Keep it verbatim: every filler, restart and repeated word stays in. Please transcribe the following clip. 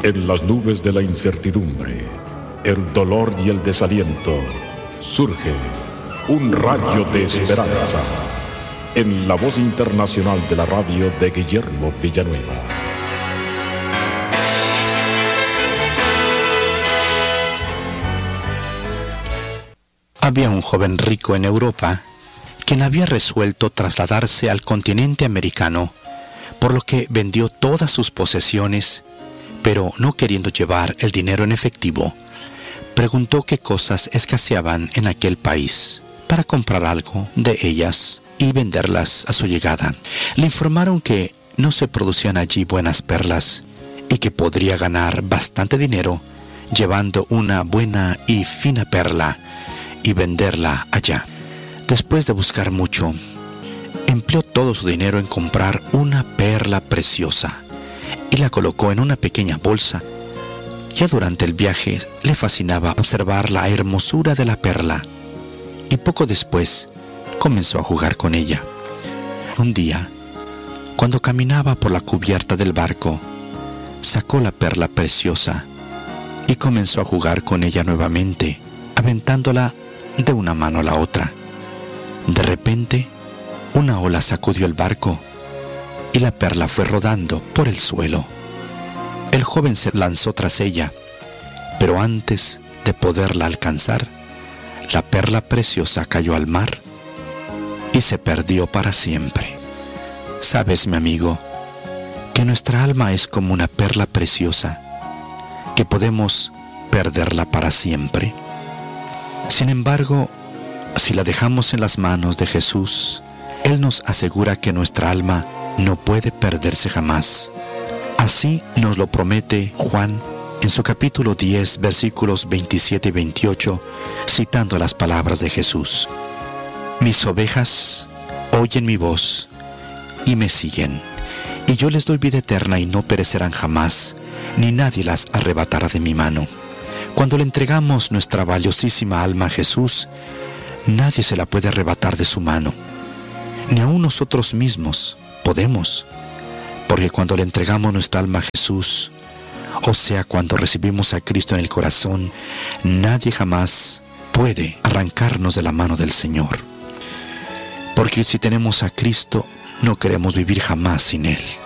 En las nubes de la incertidumbre, el dolor y el desaliento, surge un rayo de esperanza en la voz internacional de la radio de Guillermo Villanueva. Había un joven rico en Europa quien había resuelto trasladarse al continente americano, por lo que vendió todas sus posesiones, pero no queriendo llevar el dinero en efectivo, preguntó qué cosas escaseaban en aquel país para comprar algo de ellas y venderlas a su llegada. Le informaron que no se producían allí buenas perlas y que podría ganar bastante dinero llevando una buena y fina perla y venderla allá. Después de buscar mucho, empleó todo su dinero en comprar una perla preciosa y la colocó en una pequeña bolsa. Ya durante el viaje le fascinaba observar la hermosura de la perla y poco después comenzó a jugar con ella. Un día, cuando caminaba por la cubierta del barco, sacó la perla preciosa y comenzó a jugar con ella nuevamente, aventándola de una mano a la otra. De repente, una ola sacudió el barco y la perla fue rodando por el suelo. El joven se lanzó tras ella, pero antes de poderla alcanzar, la perla preciosa cayó al mar y se perdió para siempre. ¿Sabes, mi amigo, que nuestra alma es como una perla preciosa, que podemos perderla para siempre? Sin embargo, si la dejamos en las manos de Jesús, Él nos asegura que nuestra alma no puede perderse jamás. Así nos lo promete Juan en su capítulo diez, versículos veintisiete y veintiocho, citando las palabras de Jesús. Mis ovejas oyen mi voz y me siguen, y yo les doy vida eterna y no perecerán jamás, ni nadie las arrebatará de mi mano. Cuando le entregamos nuestra valiosísima alma a Jesús, nadie se la puede arrebatar de su mano, ni aun nosotros mismos podemos, porque cuando le entregamos nuestra alma a Jesús, o sea, cuando recibimos a Cristo en el corazón, nadie jamás puede arrancarnos de la mano del Señor. Porque si tenemos a Cristo, no queremos vivir jamás sin Él.